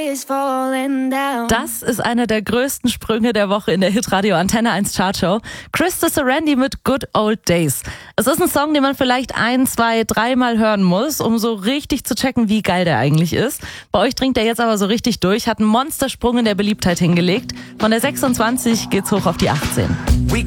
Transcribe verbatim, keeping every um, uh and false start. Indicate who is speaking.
Speaker 1: is falling down.
Speaker 2: Das ist einer der größten Sprünge der Woche in der Hitradio Antenne eins Chartshow. Krista Serendi mit Good Old Days. Es ist ein Song, den man vielleicht ein, zwei, dreimal hören muss, um so richtig zu checken, wie geil der eigentlich ist. Bei euch dringt er jetzt aber so richtig durch, hat einen Monstersprung in der Beliebtheit hingelegt. Von der sechsundzwanzig geht's hoch auf die achtzehn.
Speaker 3: We